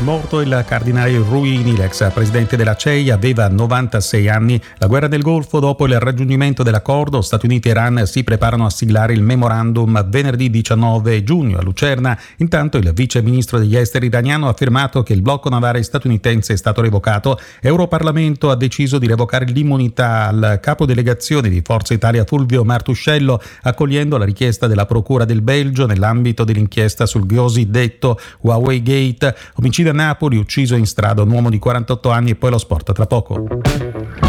Morto il cardinale Ruini, l'ex presidente della CEI, aveva 96 anni. La guerra del Golfo, dopo il raggiungimento dell'accordo, Stati Uniti e Iran si preparano a siglare il memorandum venerdì 19 giugno a Lucerna. Intanto il vice ministro degli esteri iraniano ha affermato che il blocco navale statunitense è stato revocato. Europarlamento ha deciso di revocare l'immunità al capodelegazione di Forza Italia Fulvio Martuscello, accogliendo la richiesta della Procura del Belgio nell'ambito dell'inchiesta sul cosiddetto Huawei Gate. Omicidio a Napoli, ucciso in strada un uomo di 48 anni. E poi lo sport tra poco.